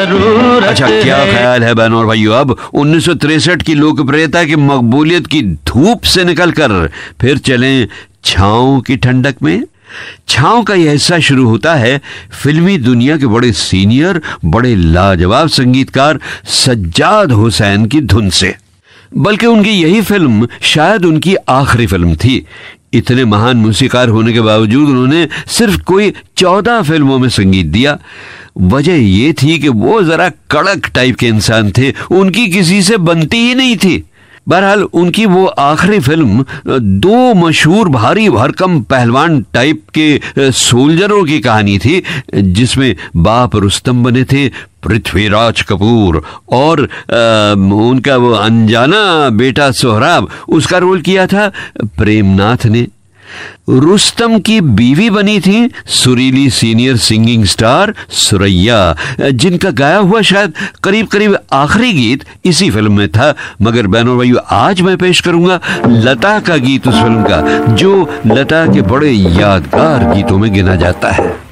जरूरत। अच्छा, क्या ख्याल है बहनों और भाइयों, अब 1963 की लोकप्रियता की मकबूलियत की धूप से निकलकर फिर चलें छाँव की ठंडक में। छाँव का यह हिस्सा शुरू होता है फिल्मी दुनिया के बड़े सीनियर, बड़े लाजवाब संगीतकार सज्जाद हुसैन की धुन से। बल्कि उनकी यही फिल्म शायद उनकी आखिरी फिल्म थी। इतने महान मूसीकार होने के बावजूद उन्होंने सिर्फ कोई 14 फिल्मों में संगीत दिया। वजह ये थी कि वो जरा कड़क टाइप के इंसान थे, उनकी किसी से बनती ही नहीं थी। बहरहाल उनकी वो आखिरी फिल्म दो मशहूर भारी भरकम पहलवान टाइप के सोल्जरों की कहानी थी, जिसमें बाप रुस्तम बने थे पृथ्वीराज कपूर और उनका वो अनजाना बेटा सोहराब, उसका रोल किया था प्रेमनाथ ने। रुस्तम की बीवी बनी थी सुरीली सीनियर सिंगिंग स्टार सुरैया, जिनका गाया हुआ शायद करीब करीब आखिरी गीत इसी फिल्म में था। मगर बहनों भाइयों, आज मैं पेश करूंगा लता का गीत उस फिल्म का, जो लता के बड़े यादगार गीतों में गिना जाता है।